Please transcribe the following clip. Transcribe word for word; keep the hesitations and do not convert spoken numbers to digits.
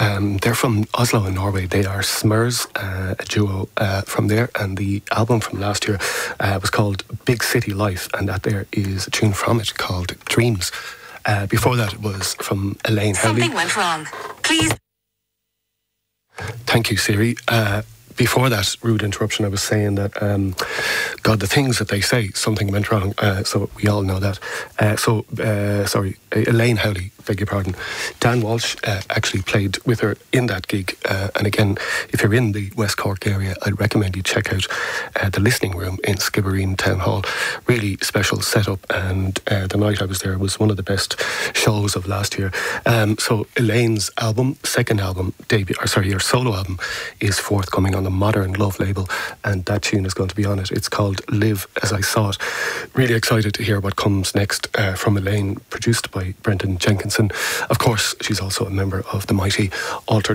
Um, they're from Oslo in Norway. They are Smurs, uh, a duo uh, from there, and the album from last year uh, was called Big City Life, and that there is a tune from it called Dreams. Uh, before that, it was from Elaine Howley. Something went wrong. Please. Thank you, Siri. Uh, Before that rude interruption, I was saying that, um, God, the things that they say, something went wrong. Uh, so we all know that. Uh, so, uh, sorry, Elaine Howley, beg your pardon. Dan Walsh uh, actually played with her in that gig. Uh, and again, if you're in the West Cork area, I'd recommend you check out uh, the Listening Room in Skibbereen Town Hall. Really special setup. And uh, the night I was there was one of the best shows of last year. Um, so Elaine's album, second album, debut, or sorry, her solo album, is forthcoming on the Modern Love label, and that tune is going to be on it. It's called Live As I Saw It. Really excited to hear what comes next uh, from Elaine, produced by Brendan Jenkinson. Of course, she's also a member of the mighty Altered